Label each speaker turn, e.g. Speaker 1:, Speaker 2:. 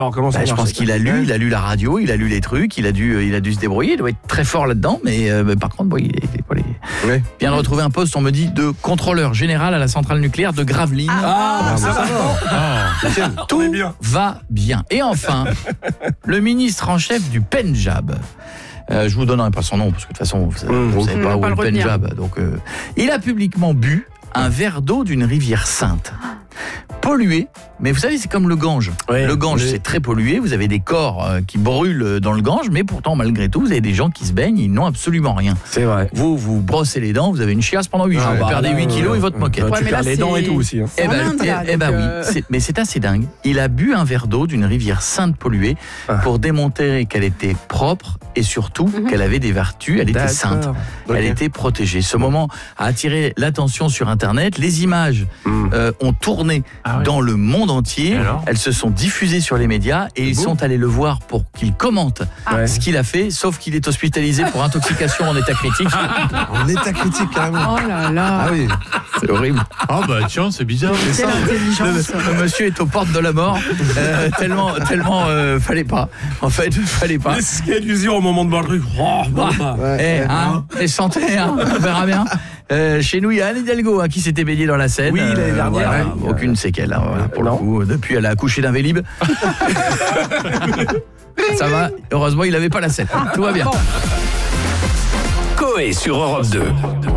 Speaker 1: Alors, comment ça
Speaker 2: je pense qu'il a lu la radio, il a lu les trucs, il a dû se débrouiller, il doit être très fort là-dedans, mais par contre, il vient de retrouver un poste, on me dit, de contrôleur général à la centrale nucléaire de Gravelines. Tout va bien. Et enfin, le ministre en chef du Pendjab. Je vous donnerai pas son nom parce que de toute façon vous savez pas où est le Pendjab. Donc il a publiquement bu un verre d'eau d'une rivière sainte. Pollué, mais vous savez, c'est comme le Gange. Le Gange, c'est très pollué, vous avez des corps qui brûlent dans le Gange, mais pourtant, malgré tout, vous avez des gens qui se baignent, ils n'ont absolument rien. C'est vrai. Vous brossez les dents, vous avez une chiasse pendant 8 jours, vous perdez 8 kilos et votre moquette.
Speaker 1: Tu perds les dents et tout aussi.
Speaker 2: Oui, mais c'est assez dingue. Il a bu un verre d'eau d'une rivière sainte polluée pour démontrer qu'elle était propre et surtout qu'elle avait des vertus, elle était sainte, elle était protégée. Ce moment a attiré l'attention sur Internet, les images ont tourné dans le monde entier, elles se sont diffusées sur les médias et ils sont allés le voir pour qu'il commente ce qu'il a fait, sauf qu'il est hospitalisé pour intoxication en état critique.
Speaker 1: En état critique, carrément.
Speaker 3: Oh là là.
Speaker 2: Ah oui, c'est horrible.
Speaker 4: Ah bah tiens, c'est bizarre.
Speaker 3: C'est l'intelligence.
Speaker 2: Le monsieur est aux portes de la mort, tellement fallait pas. En fait, fallait pas.
Speaker 1: C'est ce qui a allusion au moment de boire le truc.
Speaker 2: Et santé, on verra bien. Chez nous, il y a Anne Hidalgo qui s'était baignée dans la Seine.
Speaker 1: Oui, l'année dernière.
Speaker 2: Aucune séquelle, pour le coup. Depuis, elle a accouché d'un Vélib. Ça va, heureusement, il n'avait pas la Seine. Tout va bien.
Speaker 5: Coé sur Europe 2.